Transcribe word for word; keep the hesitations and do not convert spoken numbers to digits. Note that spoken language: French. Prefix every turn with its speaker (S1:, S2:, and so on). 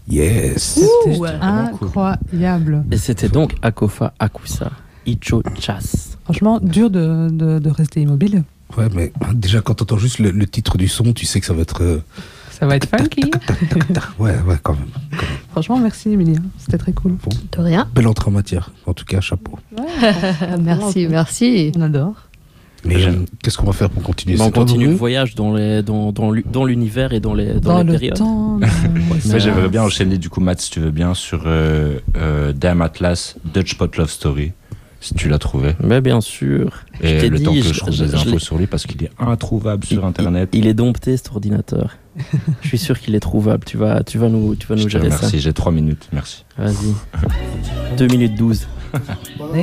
S1: Yes.
S2: C'était
S3: Ouh,
S2: incroyable.
S3: Et c'était donc Akofa Akusa, Icho Chas.
S2: Franchement, dur de, de, de rester immobile.
S1: Ouais, mais déjà quand t'entends juste le, le titre du son, tu sais que ça va être. Euh...
S2: Ça va être funky.
S1: Ouais, ouais, quand même. Quand même.
S2: Franchement, merci Emilia. C'était très cool.
S1: Bon.
S4: De rien.
S1: Belle entrée en matière. En tout cas, chapeau.
S4: Merci, merci.
S2: On adore.
S1: Mais euh, qu'est-ce qu'on va faire pour continuer
S3: Mais on
S1: C'est toi,
S3: continue
S1: Boubou
S3: le voyage dans, les, dans, dans, l'u- dans l'univers et dans les, dans
S2: Dans
S3: les
S2: le
S3: périodes.
S2: temps.
S3: Ouais,
S5: Moi, j'aimerais bien enchaîner, du coup, Matt, si tu veux bien, sur euh, euh, Damn Atlas, Dutch Pot Love Story, si tu l'as trouvé.
S3: Mais bien sûr. Je
S5: Et
S3: t'ai
S5: le
S3: dit,
S5: temps que
S3: je-
S5: je trouve
S3: je-
S5: des
S3: je
S5: infos
S3: l'ai-
S5: sur lui, parce qu'il est introuvable
S3: Il-
S5: sur Internet.
S3: Il, il est dompté, cet ordinateur. Je suis sûr qu'il est trouvable. Tu vas, tu vas nous, tu vas
S5: Je
S3: nous
S5: te
S3: gérer ça.
S5: remercie, j'ai trois minutes, merci.
S3: Vas-y. deux minutes douze.